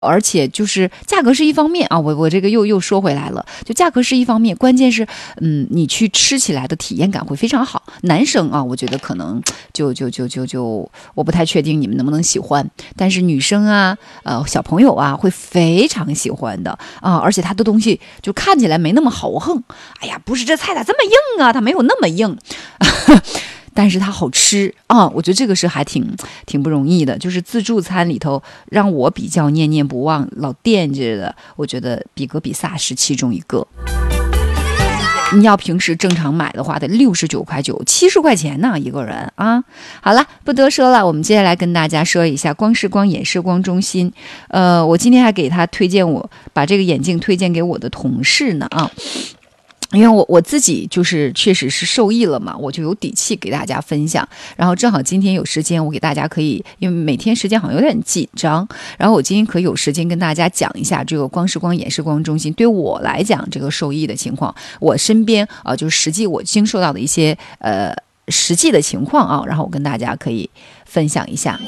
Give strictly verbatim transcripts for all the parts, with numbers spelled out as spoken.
而且就是价格是一方面啊，我我这个又又说回来了，就价格是一方面，关键是嗯，你去吃起来的体验感会非常好。男生啊，我觉得可能就就就就就我不太确定你们能不能喜欢，但是女生啊，呃，小朋友啊会非常喜欢的啊，而且它的东西就看起来没那么豪横。哎呀，不是这菜咋这么硬啊？它没有那么硬。但是它好吃啊，我觉得这个是还挺挺不容易的，就是自助餐里头让我比较念念不忘老惦记的，我觉得比格比萨是其中一个。你要平时正常买的话得六十九块九，七十块钱呢一个人啊。好了，不多说了，我们接下来跟大家说一下光视光眼视光中心。呃，我今天还给他推荐，我把这个眼镜推荐给我的同事呢啊。因为我我自己就是确实是受益了嘛，我就有底气给大家分享。然后正好今天有时间，我给大家可以，因为每天时间好像有点紧张，然后我今天可以有时间跟大家讲一下这个光视光眼视光中心对我来讲这个受益的情况，我身边啊、呃、就是实际我经受到的一些呃实际的情况啊，然后我跟大家可以分享一下。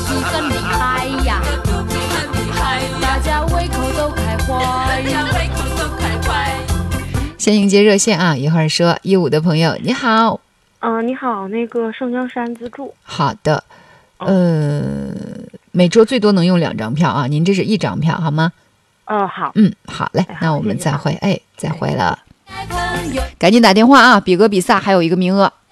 大家胃口都开怀呀，胃口都开怀。先迎接热线啊，一会儿说一五的朋友你好。 嗯、呃，你好，那个圣江山自助。 好的，呃，每桌最多能用两张票啊，您这是一张票好吗？ 哦，好。 嗯，好嘞，那我们再会，哎，再会了。赶紧打电话啊，比格比萨还有一个名额。